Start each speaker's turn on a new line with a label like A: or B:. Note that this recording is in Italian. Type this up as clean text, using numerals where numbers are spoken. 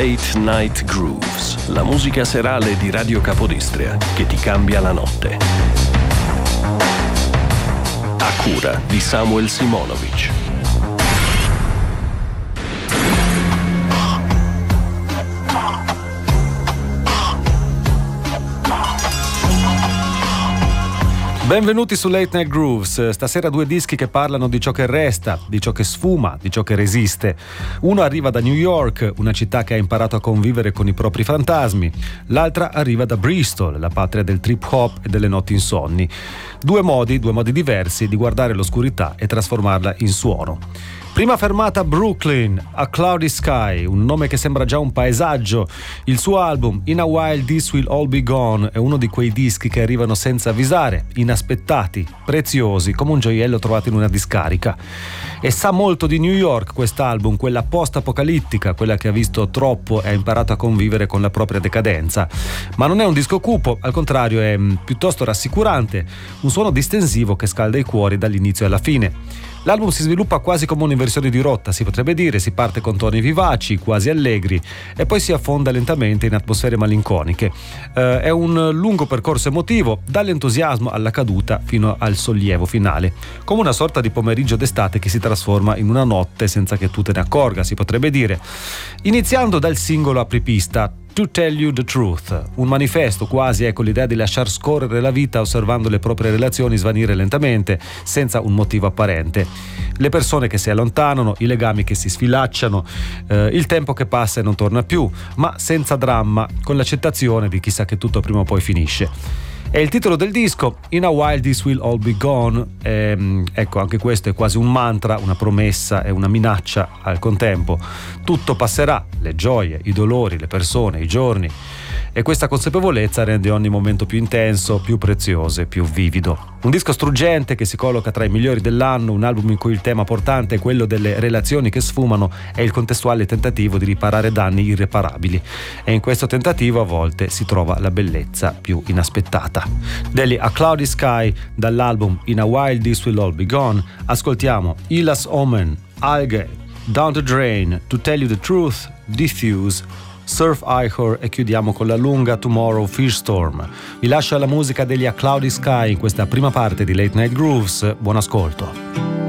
A: Late Night Grooves, la musica serale di Radio Capodistria che ti cambia la notte. A cura di Samuel Simonovic.
B: Benvenuti su Late Night Grooves. Stasera due dischi che parlano di ciò che resta, di ciò che sfuma, di ciò che resiste. Uno arriva da New York, una città che ha imparato a convivere con i propri fantasmi. L'altra arriva da Bristol, la patria del trip hop e delle notti insonni. Due modi diversi di guardare l'oscurità e trasformarla in suono. Prima fermata Brooklyn, A Cloudy Sky, un nome che sembra già un paesaggio. Il suo album In a While This Will All Be Gone è uno di quei dischi che arrivano senza avvisare, inaspettati, preziosi, come un gioiello trovato in una discarica. E sa molto di New York quest'album, quella post-apocalittica, quella che ha visto troppo e ha imparato a convivere con la propria decadenza. Ma non è un disco cupo, al contrario è piuttosto rassicurante, un suono distensivo che scalda i cuori dall'inizio alla fine. L'album si sviluppa quasi come un'inversione di rotta, si potrebbe dire, si parte con toni vivaci, quasi allegri, e poi si affonda lentamente in atmosfere malinconiche. È un lungo percorso emotivo, dall'entusiasmo alla caduta fino al sollievo finale, come una sorta di pomeriggio d'estate che si trasforma in una notte senza che tu te ne accorga, si potrebbe dire. Iniziando dal singolo apripista, To Tell You the Truth, un manifesto quasi, ecco, l'idea di lasciar scorrere la vita osservando le proprie relazioni svanire lentamente, senza un motivo apparente. Le persone che si allontanano, i legami che si sfilacciano, il tempo che passa e non torna più, ma senza dramma, con l'accettazione di chissà che tutto prima o poi finisce. È il titolo del disco, In a While This Will All Be Gone. Ecco, anche questo è quasi un mantra, una promessa e una minaccia al contempo. Tutto passerà, le gioie, i dolori, le persone, i giorni. E questa consapevolezza rende ogni momento più intenso, più prezioso e più vivido. Un disco struggente che si colloca tra i migliori dell'anno, un album in cui il tema portante è quello delle relazioni che sfumano e il contestuale tentativo di riparare danni irreparabili. E in questo tentativo a volte si trova la bellezza più inaspettata. Degli A Cloudy Sky, dall'album In a While This Will All Be Gone, ascoltiamo Ila's Omen, Algae, Down the Drain, To Tell You the Truth, Diffuse, Surf Ihor e chiudiamo con la lunga Tomorrow Firestorm. Vi lascio alla musica degli A Cloudy Sky in questa prima parte di Late Night Grooves. Buon ascolto.